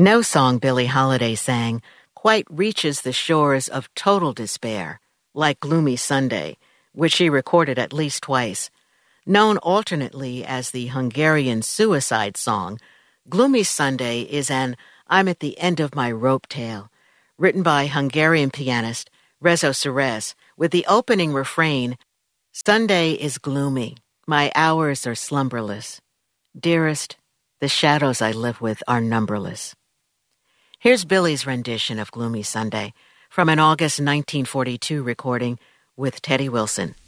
No song Billie Holiday sang quite reaches the shores of total despair, like Gloomy Sunday, which she recorded at least twice. Known alternately as the Hungarian suicide song, Gloomy Sunday is an I'm at the end of my rope tale, written by Hungarian pianist Rezo Seresz, with the opening refrain, Sunday is gloomy, my hours are slumberless. Dearest, the shadows I live with are numberless. Here's Billie's rendition of Gloomy Sunday from an August 1942 recording with Teddy Wilson.